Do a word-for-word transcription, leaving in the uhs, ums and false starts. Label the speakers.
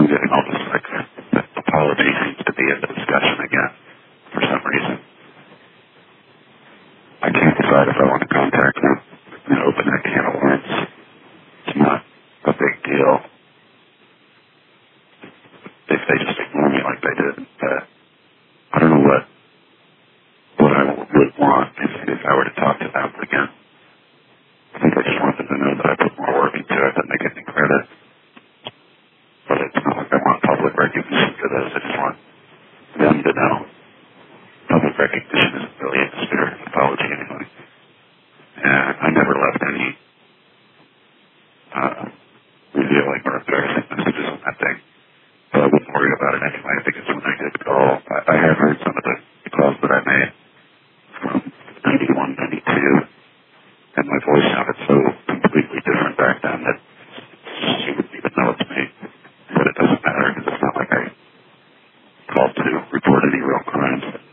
Speaker 1: getting all this, like, the apology seems to be in the discussion again for some reason. I can't decide if I want to contact them and open that can of worms. It's not a big deal. If they just ignore me like they did, uh, I don't know what what I would want if, if I were to talk to them again. I think I just want them to know that I put more work into it than they get any credit. But it's not like I want public recognition for this. I just want them to know. Public recognition isn't really in the spirit of apology anyway. And I never left any uh, revealing or embarrassing messages on that thing. But I wouldn't worry about it anyway because when I did call, I, I have heard some of the calls that I made from ninety-one, ninety-two, and my voice sounded so completely different back then that she wouldn't even know it's me. But it doesn't matter because it's not like I called to report any real crimes.